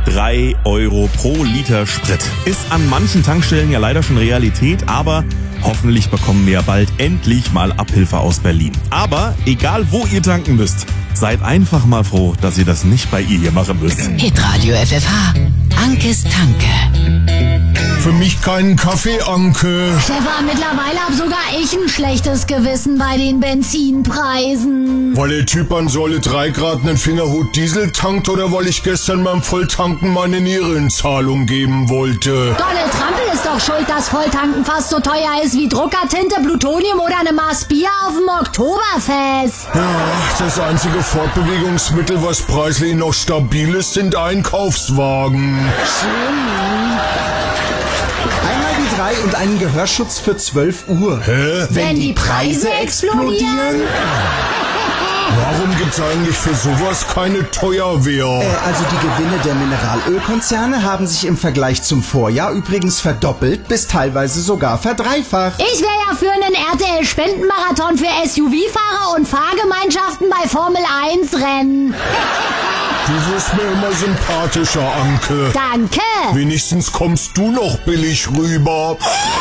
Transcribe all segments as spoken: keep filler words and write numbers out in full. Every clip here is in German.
drei Euro pro Liter Sprit. Ist an manchen Tankstellen ja leider schon Realität, aber hoffentlich bekommen wir ja bald endlich mal Abhilfe aus Berlin. Aber egal wo ihr tanken müsst, seid einfach mal froh, dass ihr das nicht bei ihr hier machen müsst. Hitradio F F H. Ankes Tanke. Für mich keinen Kaffee, Anke. Stefan, mittlerweile hab sogar ich ein schlechtes Gewissen bei den Benzinpreisen. Weil der Typ an Säule drei Grad einen Fingerhut Diesel tankt oder weil ich gestern beim Volltanken meine Niere in Zahlung geben wollte? Donald Trump ist doch schuld, dass Volltanken fast so teuer ist wie Druckertinte, Plutonium oder eine Maß Bier auf dem Oktoberfest. Ja, das einzige Fortbewegungsmittel, was preislich noch stabil ist, sind Einkaufswagen. Einmal die drei und einen Gehörschutz für zwölf Uhr. Hä? Wenn die Preise explodieren? Warum gibt's eigentlich für sowas keine Teuerwehr? Äh, also die Gewinne der Mineralölkonzerne haben sich im Vergleich zum Vorjahr übrigens verdoppelt bis teilweise sogar verdreifacht. Ich wäre ja für einen R T L-Spendenmarathon für S U V-Fahrer und Fahrgemeinschaften bei Formel eins Rennen. Du wirst mir immer sympathischer, Anke. Danke. Wenigstens kommst du noch billig rüber.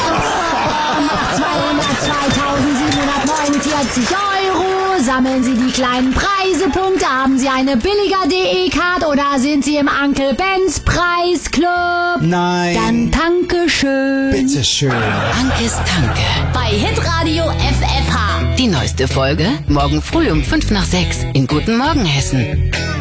zweihundertzweitausendsiebenhundertneunundvierzig Euro. Sammeln Sie die kleinen Preisepunkte. Haben Sie eine billiger D E-Card oder sind Sie im Uncle Ben's Preisclub? Nein. Dann danke schön. Bitteschön. Ankes Tanke. Bei Hitradio F F H. Die neueste Folge morgen früh um fünf nach sechs in Guten Morgen Hessen.